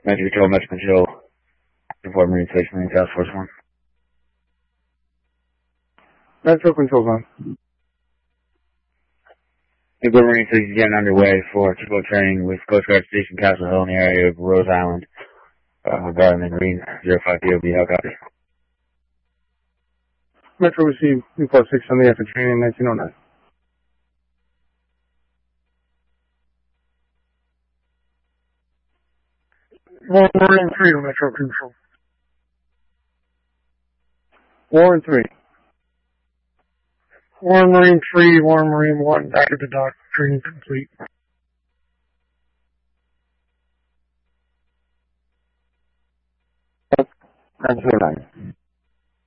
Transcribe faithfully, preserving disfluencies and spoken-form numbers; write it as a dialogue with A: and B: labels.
A: Metro Control, Metro Control. Report Marine six, Marine Task Force one.
B: Metro Control one.
A: Newport Marine six is getting underway for typical training with Coast Guard Station Castle Hill in the area of Rose Island. Uh, Garden Marine zero five D O B, how copy?
B: Metro received Newport six on the F for training nineteen oh nine. Warren Marine three to Metro Control. Warren three. Warren Marine three, Warren Marine one, back at the dock, training complete.
C: nineteen oh nine.